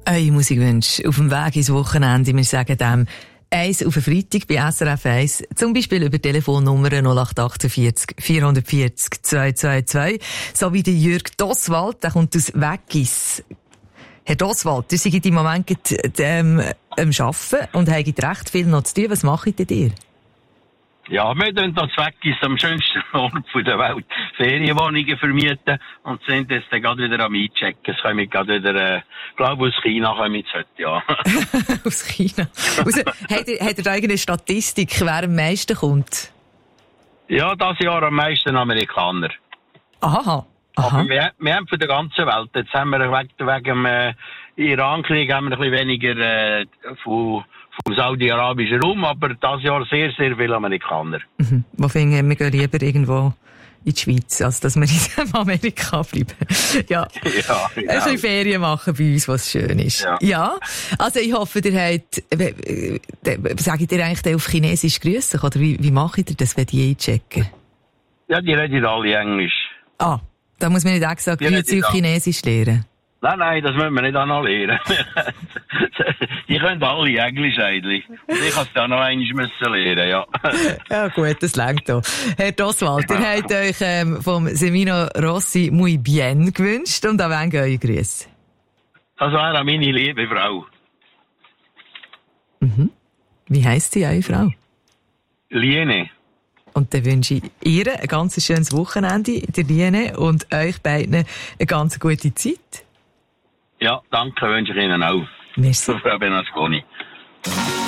Eure Musikwünsche auf dem Weg ins Wochenende. Wir sagen dem eins auf den Freitag bei SRF 1. Zum Beispiel über Telefonnummer 0848 440 222. So wie der Jürg Doswald, der kommt aus Weggis. Herr Doswald, ihr seid im Moment am Arbeiten und habt recht viel noch zu tun. Was macht ihr? Ja, wir tun das Weggis am schönsten Ort der Welt Ferienwohnungen vermieten und sind jetzt gerade wieder am Einchecken. Es kommen gerade wieder, glaube aus China kommen jetzt heute, ja. Aus China. Habt ihr da irgendeine Statistik, wer am meisten kommt? Ja, das Jahr am meisten Amerikaner. Aha. Aber wir haben von der ganzen Welt. Jetzt haben wir wegen dem Iran-Krieg haben wir ein bisschen weniger vom saudi-arabischen Raum, aber das Jahr sehr, sehr viele Amerikaner. Mhm. Wo finden wir gehen lieber irgendwo in die Schweiz, als dass wir in Amerika bleiben. Ja. Ja. Ein bisschen Ferien machen bei uns, was schön ist. Ja. Also ich hoffe, ihr habt, sagt ihr eigentlich auf Chinesisch grüßen? Oder wie macht ihr das, wenn die einchecken? Ja, die reden alle Englisch. Ah, da muss man nicht extra Grüezi auf Chinesisch lernen. Nein, das müssen wir nicht auch noch lernen. Die können alle Englisch eigentlich. Und ich muss da noch einmal lernen, ja. Ja gut, das reicht doch. Herr Doswald, ihr habt euch vom Semino Rossi muy bien gewünscht und an wen gehen eure Grüße? Das wäre auch meine liebe Frau. Mhm. Wie heisst die, eure Frau? Liene. Und dann wünsche ich ihr ein ganz schönes Wochenende, der Liene, und euch beiden eine ganz gute Zeit. Ja, danke, wünsche ich Ihnen auch. Merci. Frau Bernasconi.